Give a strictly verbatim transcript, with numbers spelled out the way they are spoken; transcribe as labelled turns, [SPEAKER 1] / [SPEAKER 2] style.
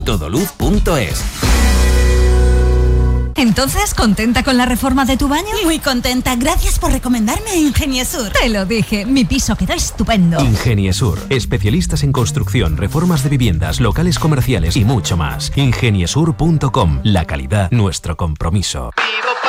[SPEAKER 1] todoluz punto es.
[SPEAKER 2] Entonces, ¿contenta con la reforma de tu baño?
[SPEAKER 3] Muy contenta, gracias por recomendarme Ingeniesur.
[SPEAKER 2] Te lo dije, mi piso quedó estupendo.
[SPEAKER 4] Ingeniesur, especialistas en construcción, reformas de viviendas, locales comerciales y mucho más. Ingeniesur punto com, la calidad, nuestro compromiso.